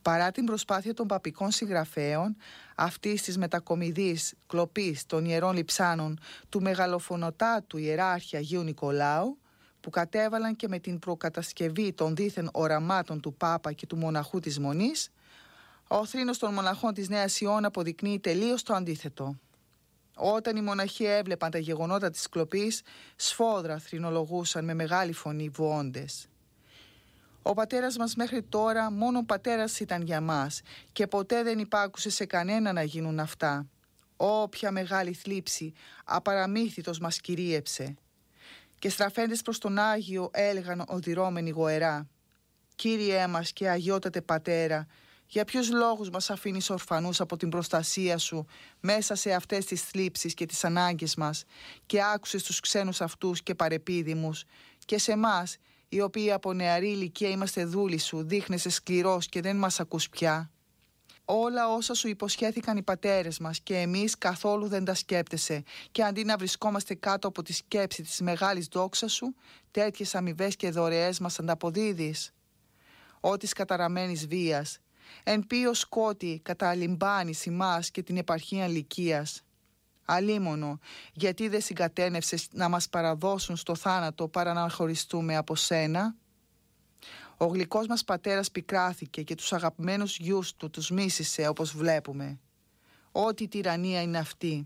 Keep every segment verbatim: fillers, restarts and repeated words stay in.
Παρά την προσπάθεια των παπικών συγγραφέων αυτής της μετακομιδής κλοπής των ιερών λειψάνων του μεγαλοφωνοτάτου ιεράρχη Αγίου Νικολάου, που κατέβαλαν και με την προκατασκευή των δίθεν οραμάτων του Πάπα και του μοναχού της Μονής, ο θρήνος των μοναχών της Νέας Ιών αποδεικνύει τελείως το αντίθετο. Όταν οι μοναχοί έβλεπαν τα γεγονότα της κλοπής, σφόδρα θρηνολογούσαν με μεγάλη φωνή βοώντες. Ο πατέρας μας μέχρι τώρα μόνο πατέρας ήταν για μας και ποτέ δεν υπάκουσε σε κανένα να γίνουν αυτά. Όποια μεγάλη θλίψη απαραμύθιτος μας κυρίεψε. Και στραφέντες προς τον Άγιο έλεγαν οδυρώμενοι γοερά: «Κύριέ μας και αγιότατε πατέρα, για ποιους λόγους μας αφήνεις ορφανούς από την προστασία σου μέσα σε αυτές τις θλίψεις και τις ανάγκες μας και άκουσες τους ξένους αυτούς και παρεπίδημους, και σε μας, οι οποίοι από νεαρή ηλικία είμαστε δούλοι σου, δείχνεσαι σκληρός και δεν μας ακούς πια. Όλα όσα σου υποσχέθηκαν οι πατέρες μας και εμείς καθόλου δεν τα σκέπτεσαι, και αντί να βρισκόμαστε κάτω από τη σκέψη της μεγάλης δόξας σου, τέτοιες αμοιβές και δωρεές μας ανταποδίδεις. Ό της καταραμένης βίας, εν ποιο σκότη καταλυμπάνεις ημάς και την επαρχία Λυκίας. Αλίμονο, γιατί δεν συγκατένευσες να μας παραδώσουν στο θάνατο παρά να χωριστούμε από σένα. Ο γλυκός μας πατέρας πικράθηκε και τους αγαπημένους γιους του τους μίσησε, όπως βλέπουμε. Ό,τι τυραννία είναι αυτή.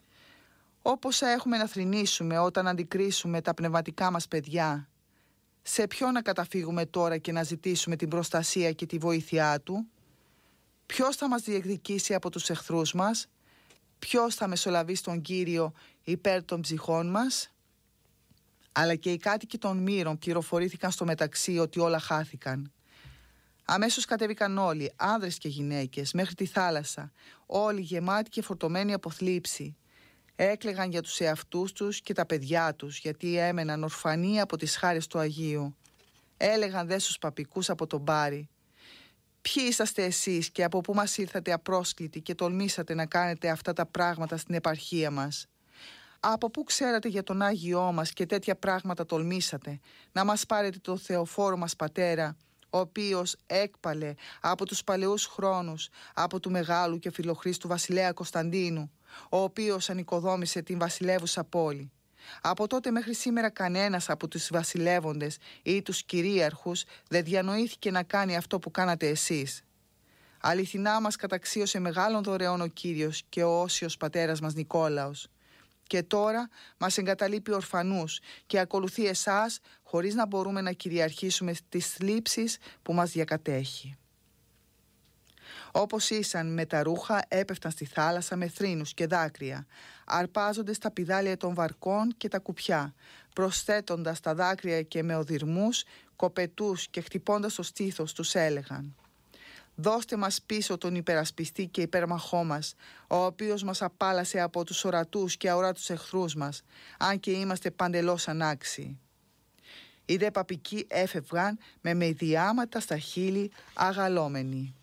Όπως έχουμε να θρηνήσουμε όταν αντικρίσουμε τα πνευματικά μας παιδιά, σε ποιο να καταφύγουμε τώρα και να ζητήσουμε την προστασία και τη βοήθειά του? Ποιος θα μας διεκδικήσει από τους εχθρούς μας? Ποιος θα μεσολαβεί στον Κύριο υπέρ των ψυχών μας? Αλλά και οι κάτοικοι των Μύρων πληροφορήθηκαν στο μεταξύ ότι όλα χάθηκαν. Αμέσως κατέβηκαν όλοι, άνδρες και γυναίκες, μέχρι τη θάλασσα, όλοι γεμάτοι και φορτωμένοι από θλίψη. Έκλαιγαν για τους εαυτούς τους και τα παιδιά τους, γιατί έμεναν ορφανοί από τις χάρες του Αγίου. Έλεγαν δε στους παπικούς από τον Πάρη: «Ποιοι είσαστε εσείς και από πού μας ήρθατε απρόσκλητοι και τολμήσατε να κάνετε αυτά τα πράγματα στην επαρχία μας? Από πού ξέρατε για τον Άγιό μας και τέτοια πράγματα τολμήσατε να μας πάρετε το Θεοφόρο μας πατέρα, ο οποίος έκπαλε από τους παλαιούς χρόνους από του μεγάλου και φιλοχρήστου βασιλέα Κωνσταντίνου, ο οποίος ανοικοδόμησε την βασιλεύουσα πόλη? Από τότε μέχρι σήμερα κανένας από τους βασιλεύοντες ή τους κυρίαρχους δεν διανοήθηκε να κάνει αυτό που κάνατε εσείς. Αληθινά μας καταξίωσε μεγάλων δωρεών ο Κύριος και ο όσιος πατέρας μας Νικόλαος. Και τώρα μας εγκαταλείπει ορφανούς και ακολουθεί εσάς χωρίς να μπορούμε να κυριαρχήσουμε τις θλίψεις που μας διακατέχει». Όπως ήσαν με τα ρούχα έπεφταν στη θάλασσα με θρήνους και δάκρυα, αρπάζοντας τα πηδάλια των βαρκών και τα κουπιά, προσθέτοντας τα δάκρυα και με οδυρμούς, κοπετούς και χτυπώντας το στήθος τους έλεγαν: «Δώστε μας πίσω τον υπερασπιστή και υπερμαχό μας, ο οποίος μας απάλασε από τους ορατούς και αόρατους εχθρούς μας, αν και είμαστε παντελώς ανάξιοι». Οι δε παπικοί έφευγαν με μεδιάματα στα χείλη αγαλώμενοι.